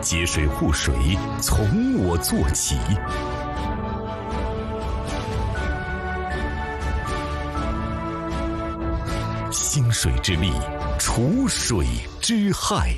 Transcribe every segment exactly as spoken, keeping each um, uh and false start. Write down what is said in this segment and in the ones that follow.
节水护水，从我做起。兴水之力，除水之害。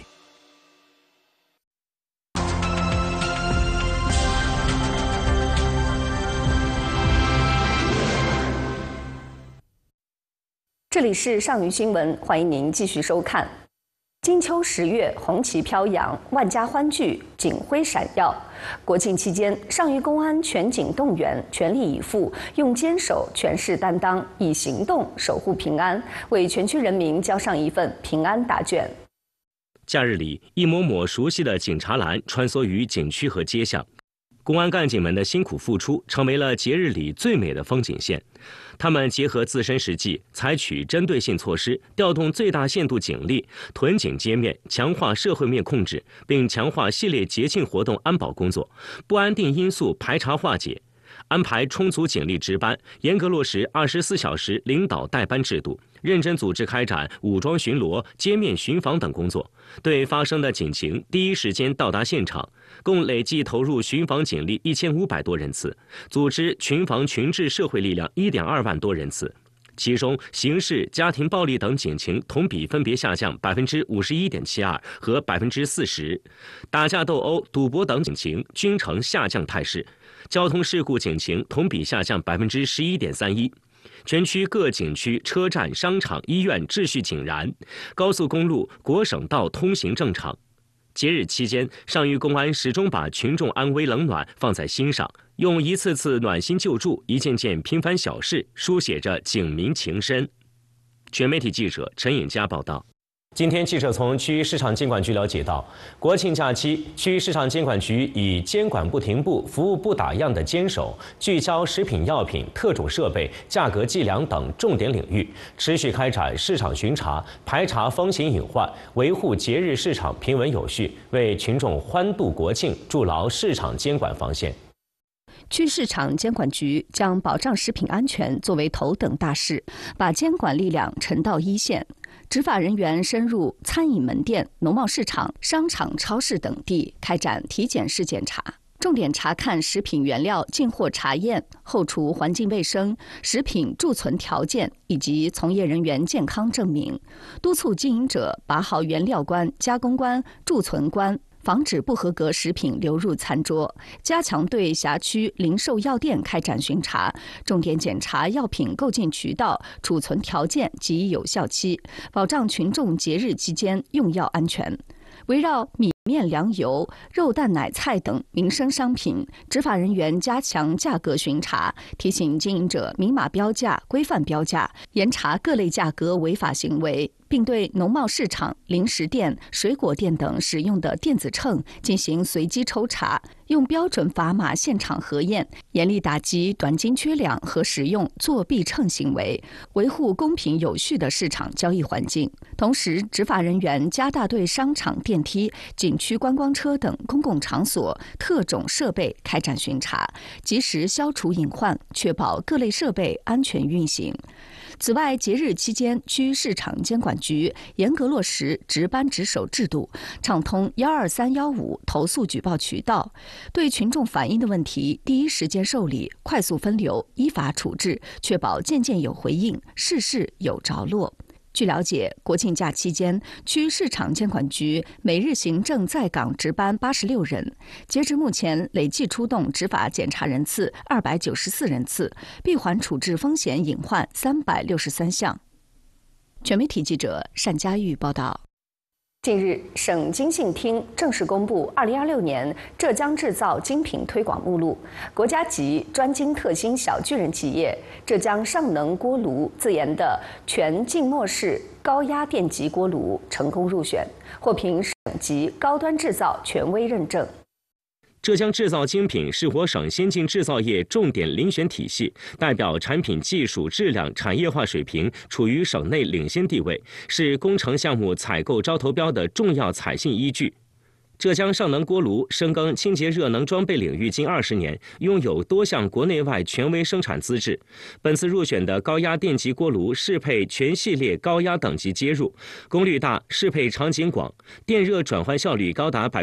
这里是上虞新闻，欢迎您继续收看。金秋十月，红旗飘扬，万家欢聚，警徽闪耀。国庆期间，上虞公安全警动员，全力以赴，用坚守权势担当，以行动守护平安，为全区人民交上一份平安答卷。 假日里，一抹抹熟悉的警察蓝穿梭于景区和街巷。公安干警们的辛苦付出，成为了节日里最美的风景线。他们结合自身实际，采取针对性措施，调动最大限度警力，屯警街面，强化社会面控制，并强化系列节庆活动安保工作，不安定因素排查化解。安排充足警力值班，严格落实二十四小时领导带班制度，认真组织开展武装巡逻、街面巡防等工作，对发生的警情第一时间到达现场，共累计投入巡防警力一千五百多人次，组织群防群治社会力量一点二万多人次。其中，刑事、家庭暴力等警情同比分别下降百分之五十一点七二和百分之四十，打架斗殴、赌博等警情均呈下降态势。交通事故警情同比下降百分之十一点三一，全区各景区、车站、商场、医院秩序井然，高速公路、国省道通行正常。节日期间，上虞公安始终把群众安危冷暖放在心上，用一次次暖心救助、一件件平凡小事，书写着警民情深。全媒体记者陈颖佳报道。今天，记者从区域市场监管局了解到，国庆假期，区域市场监管局以监管不停步、服务不打烊的坚守，聚焦食品药品、特种设备、价格计量等重点领域，持续开展市场巡查，排查风险隐患，维护节日市场平稳有序，为群众欢度国庆筑牢市场监管防线。 区市场监管局将保障食品安全作为头等大事，把监管力量沉到一线。执法人员深入餐饮门店、农贸市场、商场、超市等地开展体检式检查，重点查看食品原料进货查验、后厨环境卫生、食品贮存条件以及从业人员健康证明，督促经营者把好原料关、加工关、贮存关，防止不合格食品流入餐桌，加强对辖区零售药店开展巡查，重点检查药品购进渠道、储存条件及有效期，保障群众节日期间用药安全。围绕米面粮油、肉蛋奶菜等民生商品，执法人员加强价格巡查，提醒经营者明码标价、规范标价，严查各类价格违法行为，并对农贸市场、零食店、水果店等使用的电子秤进行随机抽查，用标准砝码现场核验，严厉打击短斤缺两和使用作弊秤行为，维护公平有序的市场交易环境。同时，执法人员加大对商场、电梯、景区观光车等公共场所特种设备开展巡查，及时消除隐患，确保各类设备安全运行。此外，节日期间，区市场监管局严格落实值班值守制度，畅通幺二三幺五投诉举报渠道，对群众反映的问题第一时间受理，快速分流，依法处置，确保件件有回应，事事有着落。据了解，国庆假期间，区市场监管局每日行政在岗值班八十六人，截至目前累计出动执法检查人次二百九十四人次，闭环处置风险隐患三百六十三项。全媒体记者单佳玉报道。近日，省经信厅正式公布二零二六年浙江制造精品推广目录，国家级专精特新小巨人企业浙江上能锅炉自研的全静默式高压电极锅炉成功入选，获评省级高端制造权威认证。 浙江制造精品是我省先进制造业重点遴选体系，代表产品技术质量、产业化水平处于省内领先地位，是工程项目采购招投标的重要采信依据。浙江上能锅炉深耕清洁热能装备领域近二十年，拥有多项国内外权威生产资质。本次入选的高压电极锅炉适配全系列高压等级接入，功率大，适配场景广，电热转换效率高达百。